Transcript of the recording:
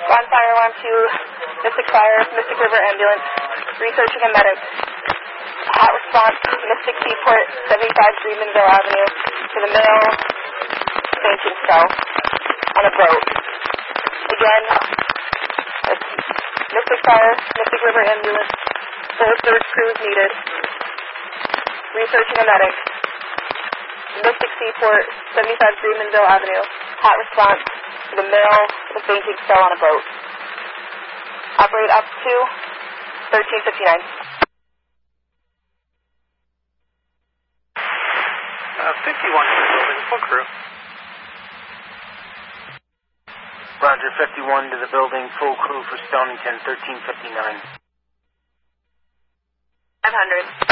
On fire alarm to Mystic Fire, Mystic River Ambulance, researching a medic. Hot response, Mystic Seaport, 75 Greenmanville Avenue, to the male fainting cell on a boat. Again, it's Mystic Fire, Mystic River Ambulance, full search crew is needed. Researching a medic. Mystic Seaport, 75 Greenmanville Avenue, hot response to the male fainting cell on a boat. Operate up to 1359. 51 to the building, full crew. Roger, 51 to the building, full crew for Stonington, 1359. 500.